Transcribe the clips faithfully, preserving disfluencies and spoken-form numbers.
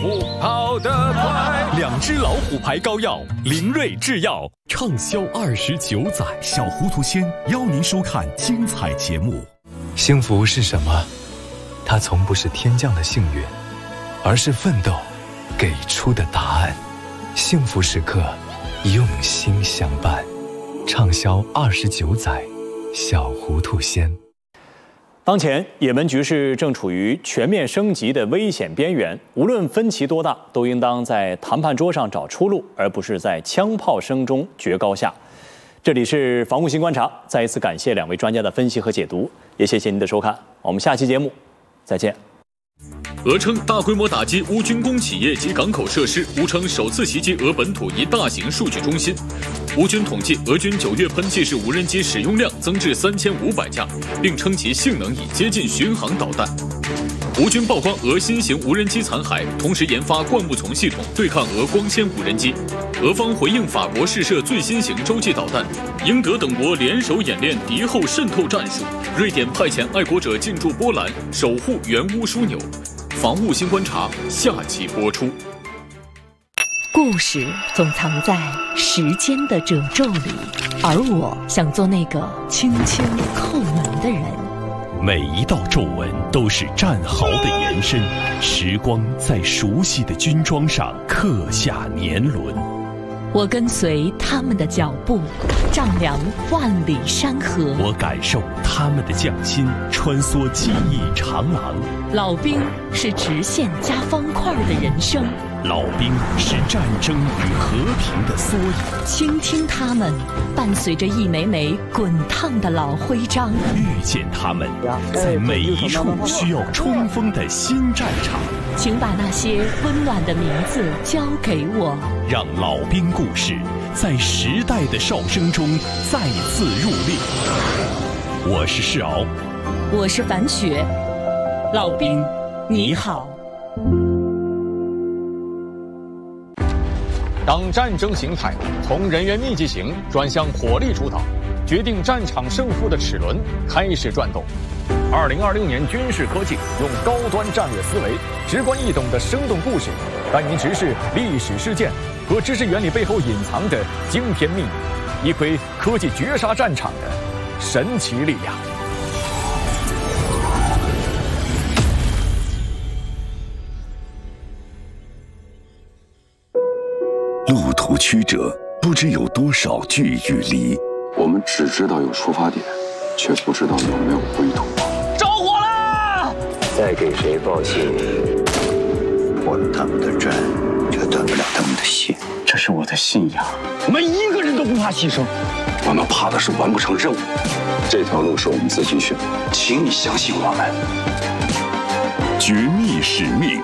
虎跑得快。 两只老虎牌膏药，灵瑞制药畅销二十九载。 小糊涂仙邀您收看精彩节目。 幸福是什么？它从不是天降的幸运，而是奋斗给出的答案。幸福时刻，用心相伴。畅销二十九载，小糊涂仙。 当前也门局势正处于全面升级的危险边缘，无论分歧多大，都应当在谈判桌上找出路，而不是在枪炮声中决高下。这里是防务新观察，再一次感谢两位专家的分析和解读，也谢谢您的收看，我们下期节目再见。 俄称大规模打击乌军工企业及港口设施，乌称首次袭击俄本土一大型数据中心。乌军统计，俄军九月喷气式无人机使用量增至三千五百架，并称其性能已接近巡航导弹。乌军曝光俄新型无人机残骸，同时研发灌木丛系统对抗俄光纤无人机。俄方回应法国试射最新型洲际导弹，英德等国联手演练敌后渗透战术。瑞典派遣爱国者进驻波兰，守护原乌枢纽。防务新观察下期播出。 故事总藏在时间的褶皱里，而我想做那个轻轻叩门的人。 每一道皱纹都是战壕的延伸，时光在熟悉的军装上刻下年轮。 我跟随他们的脚步，丈量万里山河。 我感受他们的匠心，穿梭记忆长廊。 老兵是直线加方块的人生， 老兵是战争与和平的缩影。 倾听他们，伴随着一枚枚滚烫的老徽章。 遇见他们，在每一处需要冲锋的新战场。 请把那些温暖的名字交给我， 让老兵故事在时代的哨声中再次入列。我是世鳌， 我是樊雪。老兵你好。 当战争形态从人员密集型转向火力主导，决定战场胜负的齿轮开始转动。二零二六年军事科技用高端战略思维、直观易懂的生动故事，带您直视历史事件和知识原理背后隐藏的惊天秘密，一窥科技绝杀战场的神奇力量。 路途曲折，不知有多少聚与离。 我们只知道有出发点，却不知道有没有归途。 着火了！ 再给谁报信，断了他们的针，就断不了他们的线。 这是我的信仰，每一个人都不怕牺牲。 我们怕的是完不成任务。这条路是我们自己选，请你相信我们。 绝密使命。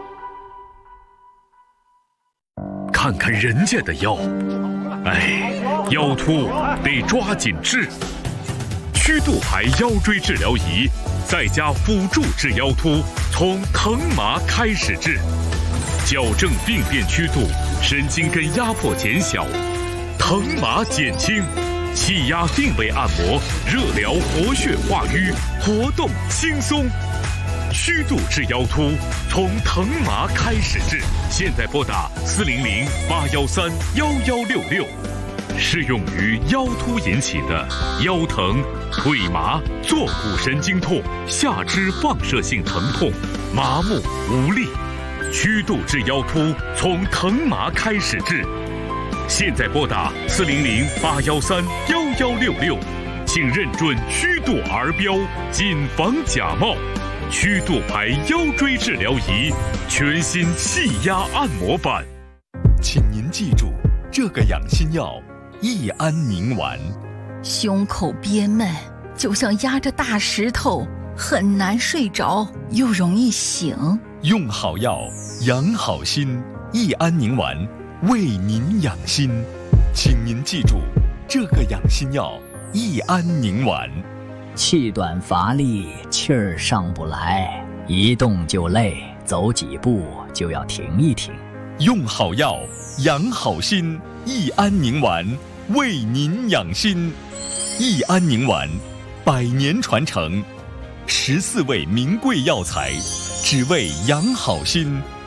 看看人家的腰，哎，腰突得抓紧治。曲度牌腰椎治疗仪，再加辅助治腰突，从疼麻开始治，矫正病变曲度，神经根压迫减小，疼麻减轻，气压定位按摩，热疗活血化瘀，活动轻松。曲度治腰突，从疼麻开始治。现在拨打四零零八幺三幺幺六六，适用于腰突引起的腰疼、腿麻、坐骨神经痛、下肢放射性疼痛、麻木无力。曲度治腰突，从疼麻开始治。现在拨打四零零八幺三幺幺六六，请认准曲度 R 标，谨防假冒。曲度牌腰椎治疗仪，全新气压按摩版。 请您记住，这个养心药益安宁丸。 胸口憋闷，就像压着大石头，很难睡着，又容易醒。 用好药，养好心，益安宁丸为您养心。请您记住，这个养心药益安宁丸。 气短乏力，气儿上不来，一动就累，走几步就要停一停。 用好药，养好心，益安宁丸为您养心。益安宁丸，百年传承，十四味名贵药材，只为养好心。